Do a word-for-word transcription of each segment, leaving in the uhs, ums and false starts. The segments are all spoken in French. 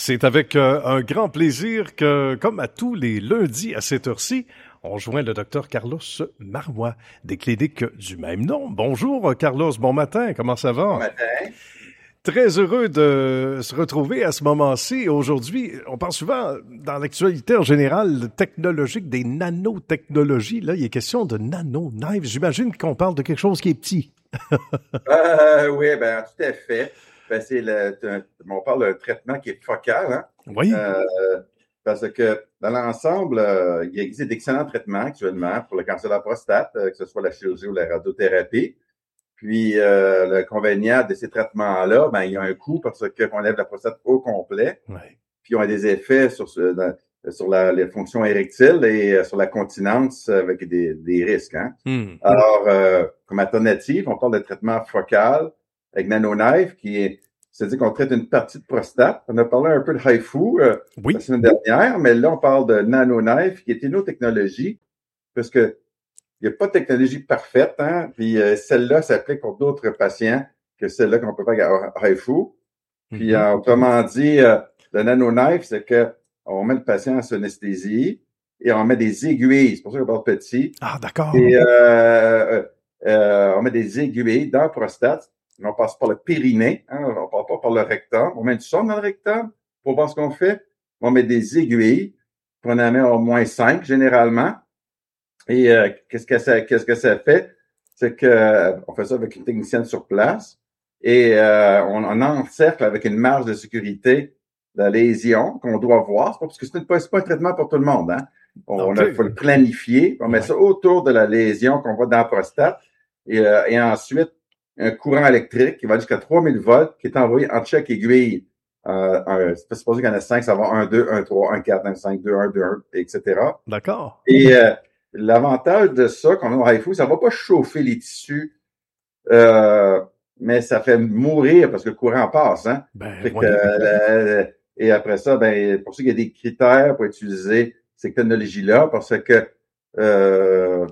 C'est avec euh, un grand plaisir que, comme à tous les lundis à cette heure-ci, on joint le docteur Carlos Marois, des cliniques du même nom. Bonjour Carlos, bon matin, comment ça va? Bon matin. Très heureux de se retrouver à ce moment-ci. Aujourd'hui, on parle souvent, dans l'actualité en général, technologique, des nanotechnologies. Là, il est question de nano-knives. J'imagine qu'on parle de quelque chose qui est petit. euh, oui, ben tout à fait. Ben, c'est le, on parle d'un traitement qui est focal, hein? Oui. Euh, parce que dans l'ensemble, euh, il existe d'excellents traitements actuellement pour le cancer de la prostate, euh, que ce soit la chirurgie ou la radiothérapie. Puis euh, l'inconvénient de ces traitements-là, ben il y a un coût parce qu'on lève la prostate au complet. Oui. Puis ils ont des effets sur, ce, dans, sur la, les fonctions érectiles et euh, sur la continence avec des, des risques. Hein? Mm. Alors, euh, comme alternative, on parle de traitement focal avec NanoKnife, qui est, c'est-à-dire qu'on traite une partie de prostate. On a parlé un peu de HIFU euh, oui. la semaine dernière, mais là, on parle de NanoKnife, qui est une autre technologie, parce que il n'y a pas de technologie parfaite, hein, puis euh, celle-là s'applique pour d'autres patients que celle-là qu'on peut faire avec HIFU. Puis, mm-hmm. euh, autrement dit, euh, le NanoKnife, c'est que on met le patient sous anesthésie et on met des aiguilles. C'est pour ça qu'on parle petit. Ah, d'accord. Et euh, euh, on met des aiguilles dans la prostate. On passe par le périnée, hein, on passe pas par le rectum. On met une sonde dans le rectum pour voir ce qu'on fait. On met des aiguilles, puis on en met au moins cinq généralement. Et euh, qu'est-ce que ça, qu'est-ce que ça fait? C'est que euh, on fait ça avec une technicienne sur place et euh, on, on encercle avec une marge de sécurité la lésion qu'on doit voir. C'est pas parce que c'est pas, c'est pas un traitement pour tout le monde, hein. On okay. a, faut le planifier. On met ouais. ça autour de la lésion qu'on voit dans la prostate et, euh, et ensuite un courant électrique qui va jusqu'à trois mille volts qui est envoyé entre chaque aiguille. Euh, un, c'est pas supposé qu'il y en a cinq, ça va un, deux, un, trois, un, quatre, un, cinq, deux, un, deux, un, et cetera. D'accord. Et euh, l'avantage de ça, qu'on a au HIFU, ça va pas chauffer les tissus, euh, mais ça fait mourir parce que le courant passe, hein. Ben, fait ouais. que, euh, et après ça, ben, pour ça qu'il y a des critères pour utiliser ces technologies-là, parce que euh,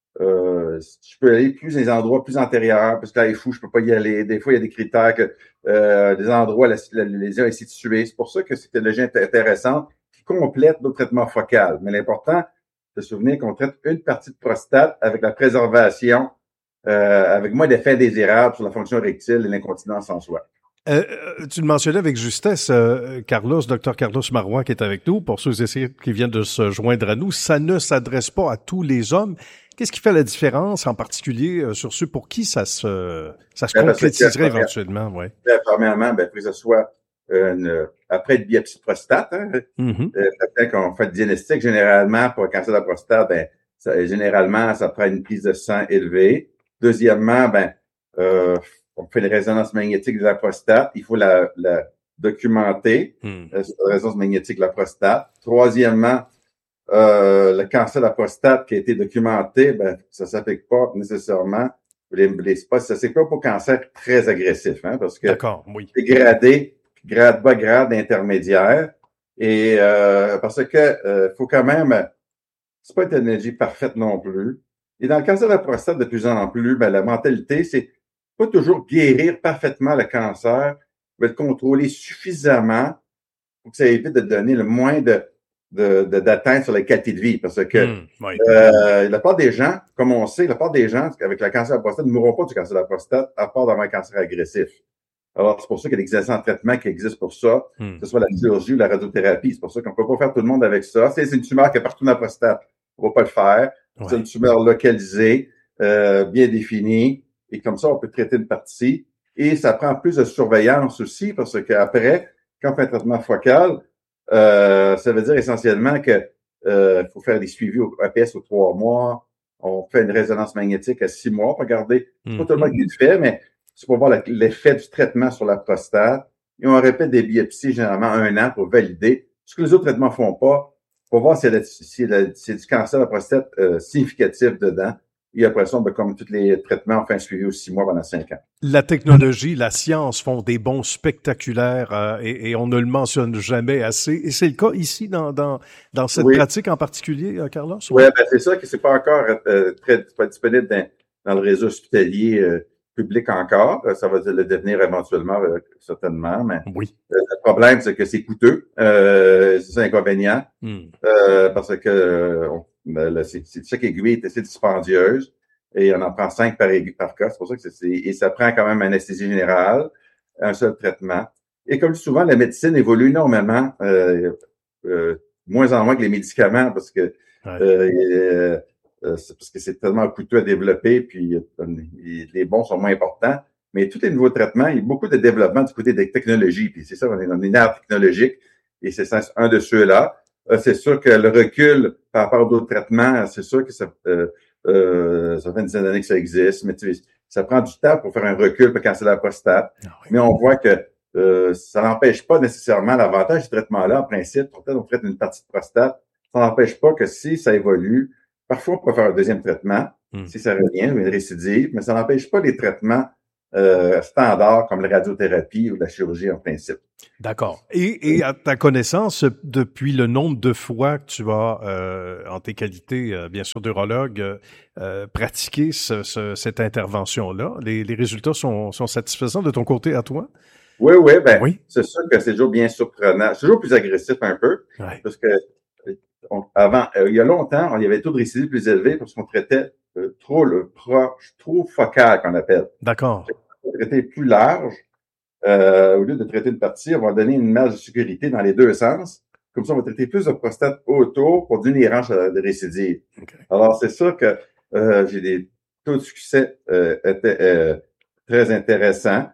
euh, je peux aller plus dans les endroits plus antérieurs, parce que là, HIFU, je peux pas y aller. Des fois, il y a des critères que euh, des endroits, la, la lésion est située. C'est pour ça que cette technologie est intéressante, qui complète nos traitements focaux. Mais l'important, de se souvenir qu'on traite une partie de prostate avec la préservation, euh, avec moins d'effets indésirables sur la fonction érectile et l'incontinence en soi. Euh, tu le mentionnais avec justesse, euh, Carlos, docteur Carlos Marois, qui est avec nous, pour ceux et ceux qui viennent de se joindre à nous, ça ne s'adresse pas à tous les hommes. Qu'est-ce qui fait la différence, en particulier euh, sur ceux pour qui ça se ça se ben, concrétiserait que, éventuellement, ouais. Ben, premièrement, ben, faut que ce soit une, après une biopsie de prostate, hein, mm-hmm. euh, quand on fait le diagnostic, généralement, pour le cancer de la prostate, ben, ça, généralement, ça prend une prise de sang élevée. Deuxièmement, ben, euh, on fait une résonance magnétique de la prostate. Il faut la, la documenter, mm. la résonance magnétique de la prostate. Troisièmement, euh, le cancer de la prostate qui a été documenté, ben, ça s'applique pas nécessairement. Les, les, ça s'applique pas pour cancer très agressif, hein, parce que oui. c'est gradé, grade bas, grade intermédiaire. Et euh, parce que euh, faut quand même, c'est pas une technologie parfaite non plus. Et dans le cancer de la prostate, de plus en plus, ben, la mentalité, c'est pas toujours guérir parfaitement le cancer, mais le contrôler suffisamment pour que ça évite de donner le moins de, de, de d'atteinte sur la qualité de vie. Parce que mmh, oui. euh, la part des gens, comme on sait, la part des gens avec le cancer de la prostate ne mourront pas du cancer de la prostate, à part d'avoir un cancer agressif. Alors, c'est pour ça qu'il y a des excellents traitements qui existent pour ça, mmh. que ce soit la chirurgie ou la radiothérapie. C'est pour ça qu'on peut pas faire tout le monde avec ça. C'est, c'est une tumeur qui est partout dans la prostate. On va pas le faire. Ouais. C'est une tumeur localisée, euh, bien définie. Et comme ça, on peut traiter une partie. Et ça prend plus de surveillance aussi, parce qu'après, quand on fait un traitement focal, euh, ça veut dire essentiellement que euh, faut faire des suivis au A P S aux trois mois. On fait une résonance magnétique à six mois. Regardez, c'est mmh. pas tout le monde qui le fait, mais c'est pour voir la, l'effet du traitement sur la prostate. Et on répète des biopsies généralement un an pour valider. Ce que les autres traitements font pas, pour voir s'il y a, s'il y a, s'il y a du cancer de la prostate euh, significatif dedans. Et après ça, ben, comme tous les traitements, on fait un suivi aux six mois pendant cinq ans. La technologie, la science font des bons spectaculaires euh, et, et on ne le mentionne jamais assez. Et c'est le cas ici dans dans dans cette oui. pratique en particulier, euh, Carlos? Oui, ben c'est ça que c'est pas encore euh, très pas disponible dans, dans le réseau hospitalier euh, public encore. Ça va le devenir éventuellement, euh, certainement, mais oui. euh, le problème, c'est que c'est coûteux. Euh, c'est ça l'inconvénient. Mm. Euh, parce que euh, on, le, c'est, c'est, chaque aiguille est assez dispendieuse et on en prend cinq par, aiguille, par cas. C'est pour ça que c'est, c'est... Et ça prend quand même anesthésie générale, un seul traitement. Et comme souvent, la médecine évolue énormément, euh, euh, moins en moins que les médicaments, parce que ouais. euh, euh, c'est parce que c'est tellement coûteux à développer, puis euh, les bons sont moins importants. Mais tous les nouveaux traitements, il y a beaucoup de développement du côté des technologies, puis c'est ça, on est dans une ère technologique, et c'est un de ceux-là. Euh, c'est sûr que le recul par rapport à d'autres traitements, c'est sûr que ça, euh, euh, ça fait une dizaine d'années que ça existe, mais tu sais, ça prend du temps pour faire un recul pour cancer de la prostate. Ah oui. Mais on voit que euh, ça n'empêche pas nécessairement l'avantage du traitement-là, en principe. Peut-être on traite une partie de prostate. Ça n'empêche pas que si ça évolue, parfois on peut faire un deuxième traitement, mm. si ça revient, ou une récidive, mais ça n'empêche pas les traitements euh, standards comme la radiothérapie ou la chirurgie en principe. D'accord. Et, et à ta connaissance, depuis le nombre de fois que tu as, euh, en tes qualités, euh, bien sûr, d'urologue, euh, pratiqué ce, ce, cette intervention-là, les, les résultats sont, sont satisfaisants de ton côté à toi? Oui, oui, ben, oui. C'est sûr que c'est toujours bien surprenant. C'est toujours plus agressif un peu. Ouais. Parce que, on, avant, euh, il y a longtemps, on y avait des taux de récidive plus élevés parce qu'on traitait euh, trop le proche, trop focal qu'on appelle. D'accord. On traitait plus large. Euh, au lieu de traiter une partie, on va donner une marge de sécurité dans les deux sens. Comme ça, on va traiter plus de prostate autour pour diminuer les ranges de récidive. Okay. Alors, c'est sûr que euh, j'ai des taux de succès euh, euh, très intéressants.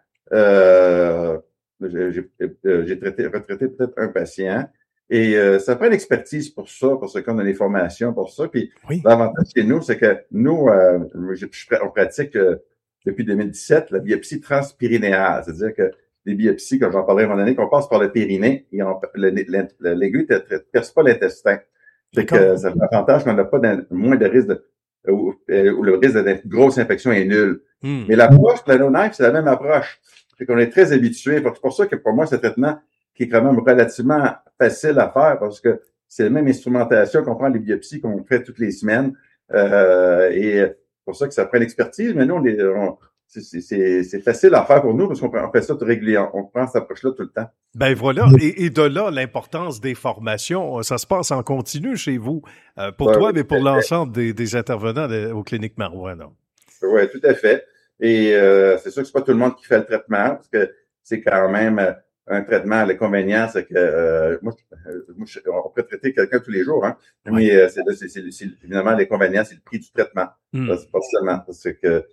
Euh, j'ai, j'ai traité, retraité peut-être un patient. Et euh, ça prend une expertise pour ça, parce qu'on a des formations pour ça. Puis oui. L'avantage chez nous, c'est que nous, euh, je, je, on pratique euh, depuis deux mille dix-sept la biopsie transpérinéale. C'est-à-dire que les biopsies, comme j'en parlerai à un moment donné, qu'on passe par le périnée et on, le, le, le, l'aiguille ne perce pas l'intestin. C'est que ça fait l'avantage qu'on n'a pas moins de risque de où, où le risque de grosse infection est nul. Hmm. Mais l'approche Plano-Knife, c'est la même approche. C'est qu'on est très habitué. C'est pour ça que pour moi, c'est un traitement qui est quand même relativement facile à faire parce que c'est la même instrumentation qu'on prend les biopsies qu'on fait toutes les semaines. Euh, et c'est pour ça que ça prend l'expertise. Mais nous, on est, on, c'est, c'est, c'est facile à faire pour nous parce qu'on on fait ça tout régulièrement. On prend cette approche-là tout le temps. Ben voilà. Et, et de là, l'importance des formations. Ça se passe en continu chez vous. Euh, pour ouais, toi, oui, mais pour l'ensemble des, des intervenants de, aux cliniques Marois. Oui, tout à fait. Et euh, c'est sûr que c'est pas tout le monde qui fait le traitement parce que c'est quand même un traitement. L'inconvénient, c'est que euh, moi, moi, on peut traiter quelqu'un tous les jours, hein. Ouais. Mais euh, c'est, c'est, c'est, c'est évidemment l'inconvénient, c'est le prix du traitement. Mm. Ça, c'est pas seulement parce que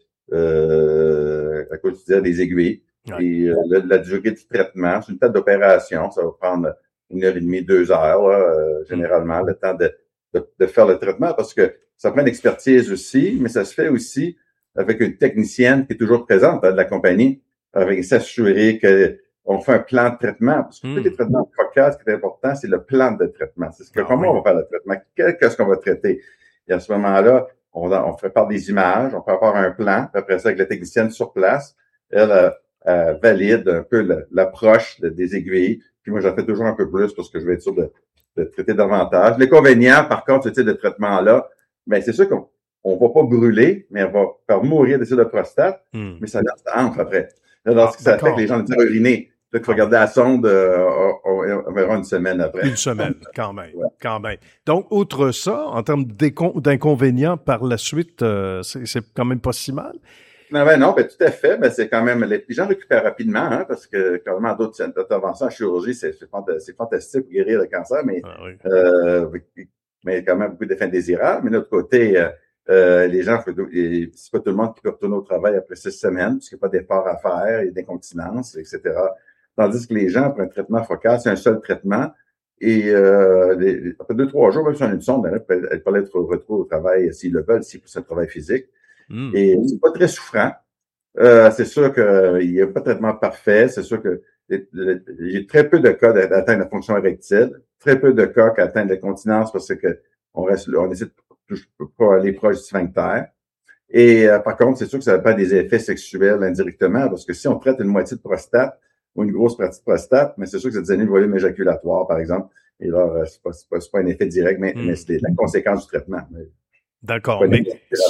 euh, à cause des aiguilles ouais. et euh, la, la durée du traitement, c'est une table d'opération, ça va prendre une heure et demie, deux heures là, euh, généralement, mm. le temps de, de, de faire le traitement parce que ça prend une expertise aussi, mais ça se fait aussi avec une technicienne qui est toujours présente hein, de la compagnie, avec s'assurer que on fait un plan de traitement. Parce que mm. tous les traitements focaux, ce qui est important, c'est le plan de traitement. C'est ce que, ah, comment oui. on va faire le traitement, qu'est-ce qu'on va traiter. Et à ce moment-là, on, on prépare des images, on prépare un plan, puis après ça, avec la technicienne sur place, elle, elle, elle valide un peu le, l'approche de, des aiguilles. Puis moi, j'en fais toujours un peu plus parce que je vais être sûr de, de traiter davantage. L'inconvénient, par contre, ce type de traitement-là, ben c'est sûr qu'on on va pas brûler, mais on va faire mourir des cellules de prostate, mm. mais ça entre après. Là, dans ah, ce que ça d'accord. fait que les gens disent uriner. Là, tu vas regarder la sonde, euh, on, on verra une semaine après. Une semaine, quand même, ouais. quand même. Donc, outre ça, en termes d'inconvénients par la suite, euh, c'est, c'est quand même pas si mal. Non, ben non, ben tout à fait. Ben c'est quand même les gens récupèrent rapidement, hein, parce que quand même d'autres interventions en chirurgie, c'est, c'est fantastique pour guérir le cancer, mais ah, oui. euh, mais quand même beaucoup d'effets indésirables. Mais de l'autre côté, euh, Euh, les gens, c'est pas tout le monde qui peut retourner au travail après six semaines, parce qu'il n'y a pas d'effort à faire, il y a d'incontinence, et cetera. Tandis que les gens, après un traitement focal, c'est un seul traitement. Et euh, les, après deux, trois jours, même si on a une sonde, elle peut, elle peut être retrouvée au travail s'ils le veulent, si c'est un travail physique. Mm. Et c'est pas très souffrant. Euh, c'est sûr qu'il n'y a pas de traitement parfait. C'est sûr que j'ai très peu de cas d'atteindre la fonction érectile, très peu de cas qui atteignent l'incontinence parce que on reste, on essaie de je peux pas aller proche du sphincter. Et euh, par contre, c'est sûr que ça n'a pas des effets sexuels indirectement, parce que si on traite une moitié de prostate ou une grosse partie de prostate, mais c'est sûr que ça diminue le volume éjaculatoire, par exemple. Et là, c'est pas, c'est pas, c'est pas un effet direct, mais, mm. mais c'est la conséquence du traitement. Mais D'accord, mais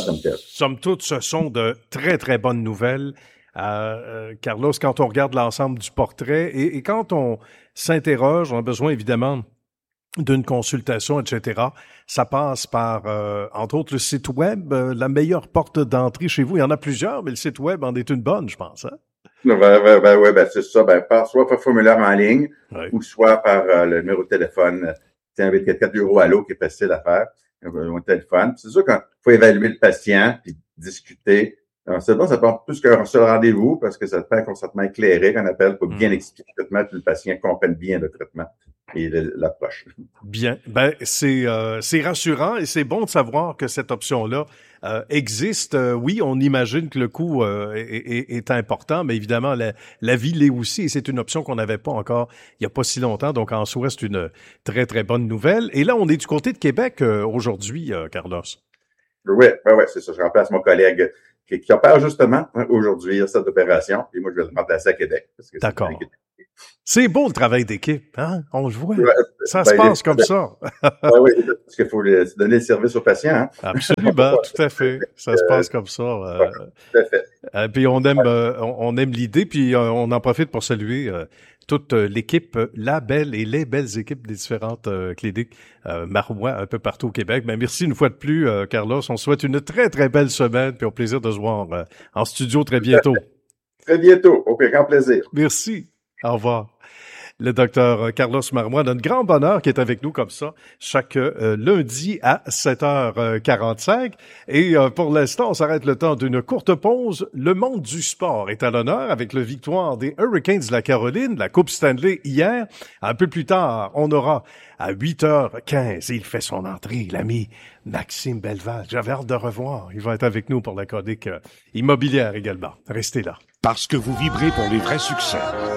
somme toute, ce sont de très, très bonnes nouvelles. Euh, euh, Carlos, quand on regarde l'ensemble du portrait et, et quand on s'interroge, on a besoin évidemment d'une consultation, et cetera. Ça passe par, euh, entre autres, le site web, euh, la meilleure porte d'entrée chez vous. Il y en a plusieurs, mais le site web en est une bonne, je pense. Hein? Ben, ben, ben, ouais, ben, c'est ça. Ben, par, soit par formulaire en ligne, oui. ou soit par euh, le numéro de téléphone. C'est un quatre bureau Allo qui est facile à faire. Au téléphone. C'est sûr qu'il faut évaluer le patient puis discuter. Alors, c'est bon, ça prend plus qu'un seul rendez-vous parce que ça te fait un consentement éclairé qu'on appelle pour bien mmh. expliquer le traitement, que le patient comprenne bien le traitement et le, l'approche. Bien. Ben, c'est, euh, c'est rassurant et c'est bon de savoir que cette option-là euh, existe. Euh, oui, on imagine que le coût euh, est, est, est important, mais évidemment, la, la vie l'est aussi et c'est une option qu'on n'avait pas encore il n'y a pas si longtemps. Donc, en soi, c'est une très, très bonne nouvelle. Et là, on est du côté de Québec euh, aujourd'hui, euh, Carlos. Oui, oui, oui, c'est ça. Je remplace mon collègue qui, qui opère justement hein, aujourd'hui cette opération. Et moi, je vais le remplacer à Québec. Parce que D'accord. C'est beau le travail d'équipe, hein? On le voit. Ouais, ça ben, se passe comme ça. Oui, oui, parce qu'il faut donner le service aux patients. Hein? Absolument, tout à fait. Ça se passe comme ça. Euh, ouais, tout à fait. Euh, puis on aime, euh, on aime l'idée, puis euh, on en profite pour saluer euh, toute euh, l'équipe, euh, la belle et les belles équipes des différentes euh, cliniques euh, Marois un peu partout au Québec. Ben merci une fois de plus, euh, Carlos. On souhaite une très très belle semaine, puis au plaisir de se voir euh, en studio très bientôt. Très bientôt, au plus grand plaisir. Merci. Au revoir. Le docteur Carlos Marois, notre grand bonheur qui est avec nous comme ça chaque euh, lundi à sept heures quarante-cinq. Et euh, pour l'instant, on s'arrête le temps d'une courte pause. Le monde du sport est à l'honneur avec la victoire des Hurricanes de la Caroline, la Coupe Stanley hier. Un peu plus tard, on aura à huit heures quinze, il fait son entrée, l'ami Maxime Belleval. J'avais hâte de revoir. Il va être avec nous pour la chronique euh, immobilière également. Restez là. Parce que vous vibrez pour les vrais succès.